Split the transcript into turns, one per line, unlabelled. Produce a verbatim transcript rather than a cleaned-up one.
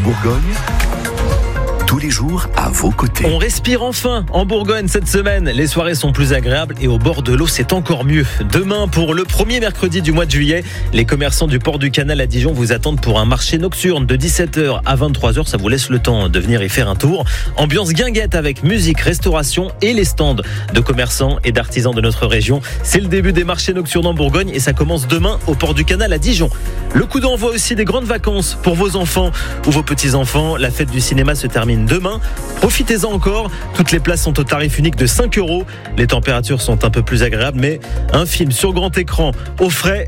Bourgogne, tous les jours à vos côtés.
On respire enfin en Bourgogne cette semaine. Les soirées sont plus agréables et au bord de l'eau, c'est encore mieux. Demain, pour le premier mercredi du mois de juillet, les commerçants du port du Canal à Dijon vous attendent pour un marché nocturne de dix-sept heures à vingt-trois heures. Ça vous laisse le temps de venir y faire un tour. Ambiance guinguette avec musique, restauration et les stands de commerçants et d'artisans de notre région. C'est le début des marchés nocturnes en Bourgogne et ça commence demain au port du Canal à Dijon. Le coup d'envoi aussi des grandes vacances pour vos enfants ou vos petits-enfants. La fête du cinéma se termine demain. Profitez-en encore. Toutes les places sont au tarif unique de cinq euros. Les températures sont un peu plus agréables, mais un film sur grand écran au frais,